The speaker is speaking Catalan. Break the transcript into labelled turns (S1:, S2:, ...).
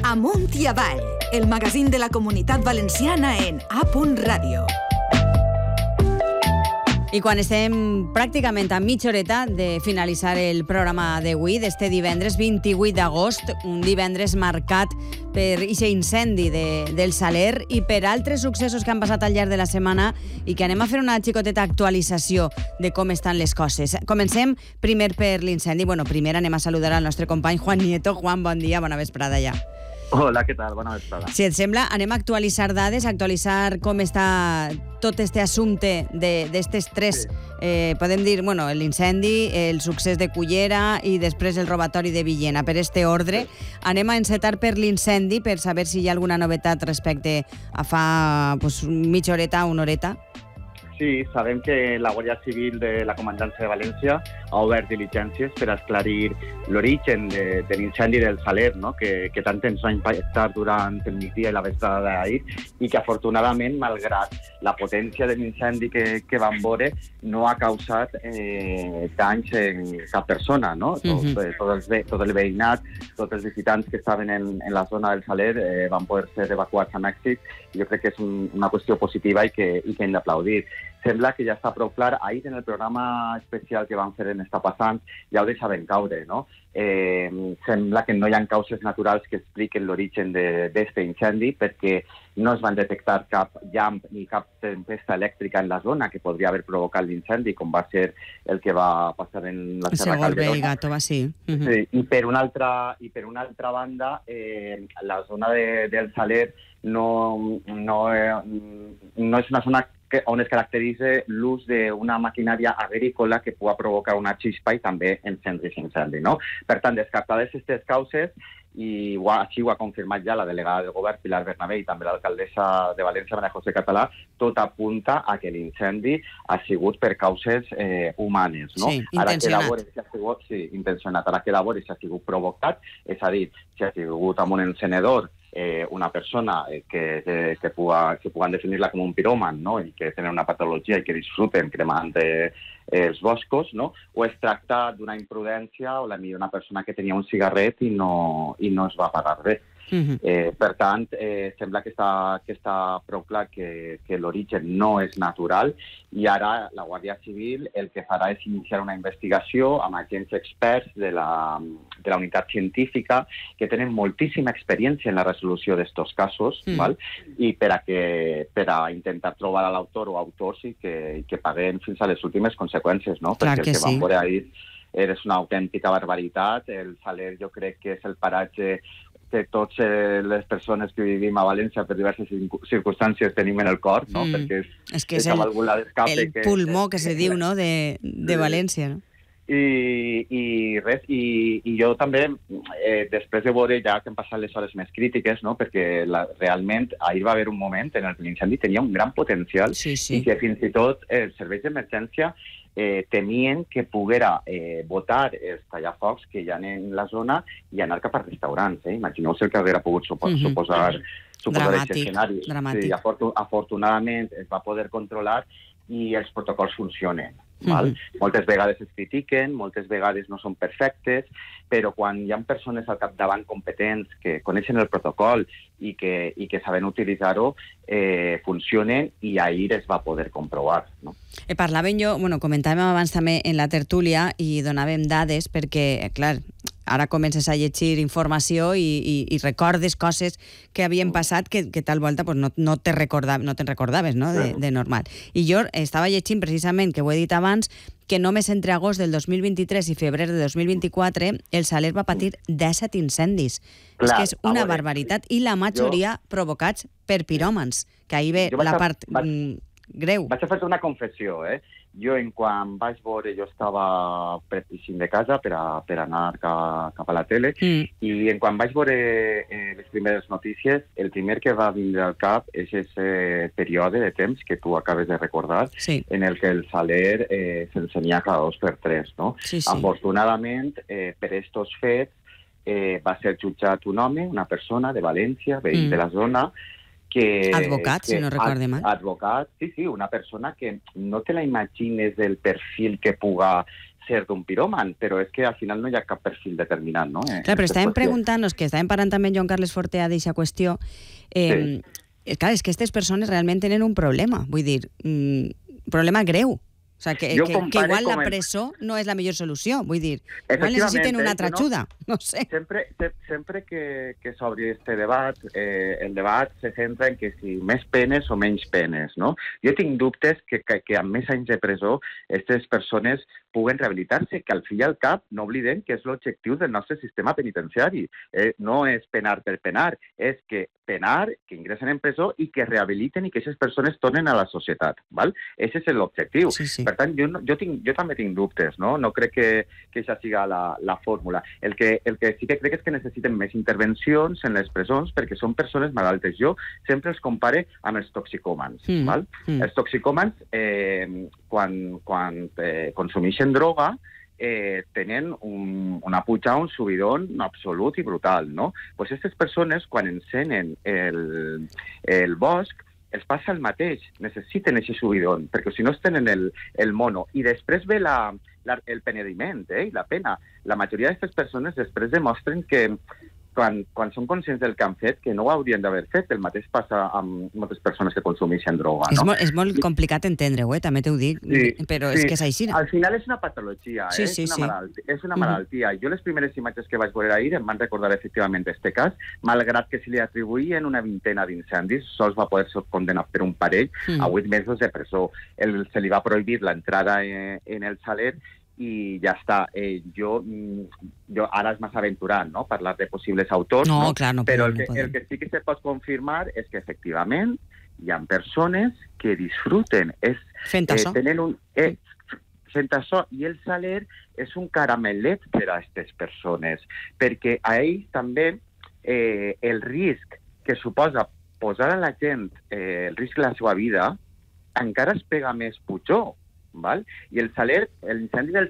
S1: Amunt i avall, el magazín de la Comunitat Valenciana en A.Radio.
S2: I quan estem pràcticament a mitja horeta de finalitzar el programa d'avui, d'este divendres 28 d'agost, un divendres marcat per ixe incendi del Saler i per altres successos que han passat al llarg de la setmana i que anem a fer una xicoteta actualització de com estan les coses. Comencem primer per l'incendi. Bueno, primer anem a saludar al nostre company Juan Nieto. Juan, bon dia, bona vesprada ja.
S3: Hola, què tal? Bona vesprada.
S2: Si et sembla, anem a actualitzar dades, actualitzar com està tot este assumpte d'estes tres, podem dir, bueno, l'incendi, el succés de Cullera i després el robatori de Villena. Per este ordre, anem a encetar per l'incendi per saber si hi ha alguna novetat respecte a fa mitja horeta, una horeta.
S3: Sí, sabem que la Guàrdia Civil de la Comandància de València ha obert diligències per esclarir l'origen de l'incendi del Saler, no? que tant ens va impactar durant el migdia i la vesprada d'ahir i que afortunadament, malgrat la potència de l'incendi que van veure, no ha causat danys en cap persona. No? Tot el veïnat, tots els visitants que estaven en la zona del Saler van poder ser evacuats amb èxit. Jo crec que és una qüestió positiva i que hem d'aplaudir. Sembla que ja està prou clar. Ahir en el programa especial que van fer en Està Passant ja ho deixaven caure, no? Sembla que no hi ha causes naturals que expliquen l'origen d'aquest incendi perquè no es van detectar cap llamp ni cap tempesta elèctrica en la zona que podria haver provocat l'incendi, com va ser el que va passar en la Serra Calderona.
S2: Sí.
S3: Sí, i per una altra banda, la zona del Saler no és una zona on es caracteritza l'ús d'una maquinària agrícola que pugui provocar una xispa i també encendris incendi, no? Per tant, descartades aquestes causes, i així ho ha confirmat ja la delegada del govern, Pilar Bernabé, i també l'alcaldessa de València, Maria José Català, tot apunta a que l'incendi ha sigut per causes humanes, no?
S2: Sí, intencionat.
S3: Intencionat. Ara queda a veure si ha sigut provocat, és a dir, si ha sigut amb un encenedor, una persona que puguen definir-la com un piròman, no? I que tenen una patologia i que disfruten cremant els boscos, no? O es tracta d'una imprudència o una persona que tenia un cigarret i no es va pagar res. Per tant, sembla que està prou clar que l'origen no és natural i ara la Guàrdia Civil el que farà és iniciar una investigació amb agents experts de la unitat científica que tenen moltíssima experiència en la resolució d'aquests casos, val? I per a intentar trobar a l'autor o autors i que paguen fins a les últimes conseqüències, no?
S2: Clar
S3: Perquè
S2: que
S3: el que van
S2: sí.
S3: veure ahir és una autèntica barbaritat. El Saler jo crec que és el paratge que totes les persones que vivim a València per diverses circumstàncies tenim en el cor, no? Perquè
S2: és que és el pulmó que se diu, no?, de València, no?
S3: I jo també, després de veure ja que han passat les hores més crítiques, no? Perquè realment ahir va haver un moment en què l'incendi tenia un gran potencial i que fins i tot els serveis d'emergència temien que poguera botar els tallafocs que hi ha en la zona i anar cap als restaurants. Imagineu-se el que hauria pogut suposar aquest escenari. Sí, afortunadament es va poder controlar i els protocols funcionen. Moltes vegades es critiquen, moltes vegades no són perfectes, però quan hi ha persones al capdavant competents que coneixen el protocol i que saben utilitzar-ho, funcionen i ahir es va poder comprovar, no?
S2: Comentàvem abans també en la tertúlia i donàvem dades perquè, clar, ara comences a llegir informació i recordes coses que havien passat que tal volta no te'n recordaves, no? De normal. I jo estava llegint precisament, que ho he dit abans, que només entre agost del 2023 i febrer de 2024 el Saler va patir 17 incendis. Clar, és que és una barbaritat i la majoria provocats per piròmans, que ahir ve la part greu.
S3: Vaig a fer una confessió, Jo, quan vaig veure, jo estava preparant de casa per anar cap a la tele, i quan vaig veure les primeres notícies, el primer que va vindre al cap és aquest període de temps que tu acabes de recordar, en el que el Saler s'encenia cada 2 per 3, no? Afortunadament, per estos fets, va ser jutjat un home, una persona de València, veí de la zona,
S2: Advocat, si no recorde mal.
S3: Advocat, sí, una persona que no te la imagines el perfil que puga ser d'un piròman, però és que al final no hi ha cap perfil determinat, no?
S2: Clar, però estàvem preguntant-nos, que estàvem parlant també Joan Carles Fortea d'aquesta qüestió, clar, és que aquestes persones realment tenen un problema, vull dir, problema greu. O sigui, que igual la presó no és la millor solució, vull dir, igual necessiten una altra ajuda, no sé.
S3: Sempre que s'obri este debat, el debat se centra en que si més penes o menys penes, no? Jo tinc dubtes que amb més anys de presó aquestes persones puguen rehabilitar-se, que al fi i al cap no oblidem que és l'objectiu del nostre sistema penitenciari. No és penar per penar, és que penar, que ingressen en presó i que rehabiliten i que aquestes persones tornen a la societat. Val? Ese és l'objectiu.
S2: Sí.
S3: Per tant, jo també tinc dubtes, no? No crec que això siga la fórmula. El que sí que crec és que necessiten més intervencions en les presons perquè són persones malaltes. Jo sempre els compare amb els toxicòmans. Val? Els toxicòmans, quan consumeixen droga, tenen una pujada, un subidón absolut i brutal, no? Pues aquestes persones, quan encenen el bosc, els passa el mateix, necessiten aquest subidón, perquè si no es tenen el mono. I després ve el penediment i la pena. La majoria d'aquestes persones després demostren que quan són conscients del que han fet, que no ho haurien d'haver fet. El mateix passa amb moltes persones que consumeixen droga, no?
S2: És molt complicat entendre-ho, també t'ho dic, però és que és així.
S3: Al final és una patologia, és una malaltia. Jo les primeres imatges que vaig veure ahir em van recordar efectivament este cas, malgrat que se li atribuïen una vintena d'incendis, sols va poder ser condenat per un parell a 8 mesos de presó. Se li va prohibir l'entrada en el Saler i ja està. Jo ara és massa aventurant, no?, parlar de possibles autors,
S2: no? Clar, no
S3: però
S2: podem.
S3: El que sí que se pot confirmar és que efectivament hi ha persones que disfruten.
S2: Fent això.
S3: Fent això, i el Saler és un caramelet per a aquestes persones, perquè a ells també el risc que suposa posar a la gent el risc de la seva vida encara es pega més pitjor. Val? I l'incendi del